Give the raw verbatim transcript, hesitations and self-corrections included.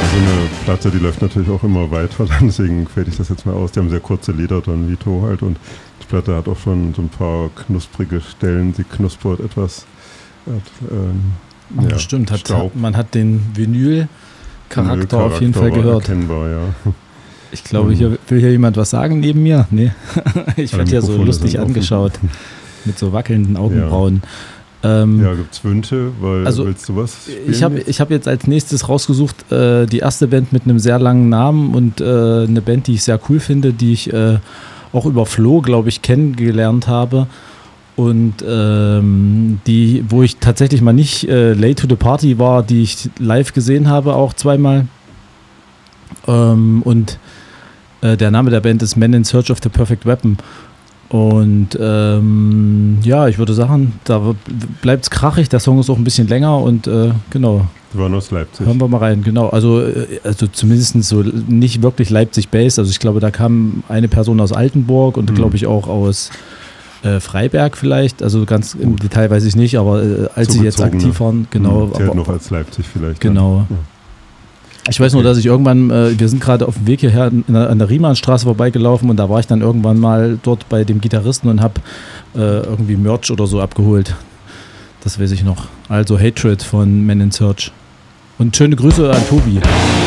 so eine Platte, die läuft natürlich auch immer weiter, deswegen fällt ich das jetzt mal aus. Die haben sehr kurze Lieder dran, Vito halt, und die Platte hat auch schon so ein paar knusprige Stellen, sie knuspert etwas. Hat, ähm, ja, stimmt, hat, man hat den Vinyl-Charakter auf jeden Fall gehört. Erkennbar, ja. Ich glaube, hier will hier jemand was sagen neben mir. Nee, ich werde ja so lustig angeschaut mit so wackelnden Augenbrauen. Ja, ähm, ja gibt's Wünsche? Weil, also, willst du was spielen? Ich habe ich hab jetzt als nächstes rausgesucht äh, die erste Band mit einem sehr langen Namen und äh, eine Band, die ich sehr cool finde, die ich äh, auch über Flo, glaube ich, kennengelernt habe. Und ähm, die, wo ich tatsächlich mal nicht äh, late to the party war, die ich live gesehen habe, auch zweimal. Ähm, und äh, der Name der Band ist Men in Search of the Perfect Weapon. Und ähm, ja, ich würde sagen, da bleibt es krachig, der Song ist auch ein bisschen länger und äh, genau. Die waren aus Leipzig. Hören wir mal rein, genau. Also, also zumindest so nicht wirklich Leipzig-Bass. Also ich glaube, da kam eine Person aus Altenburg und mhm. glaube ich auch aus Äh, Freiberg vielleicht, also ganz Gut. im Detail weiß ich nicht, aber äh, als sie jetzt aktiv waren, genau. Mhm, zählt noch als Leipzig vielleicht. Genau. Ja. Ich weiß okay. nur, dass ich irgendwann, äh, wir sind gerade auf dem Weg hierher in der, an der Riemannstraße vorbeigelaufen und da war ich dann irgendwann mal dort bei dem Gitarristen und habe äh, irgendwie Merch oder so abgeholt. Das weiß ich noch. Also Hatred von Men in Search. Und schöne Grüße an Tobi.